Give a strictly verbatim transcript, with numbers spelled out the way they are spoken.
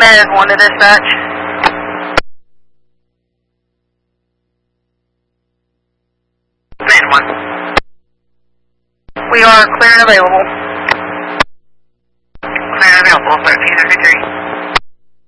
Med one to dispatch. Med one. We are clear and available. Clear and available, thirteen thirty-three.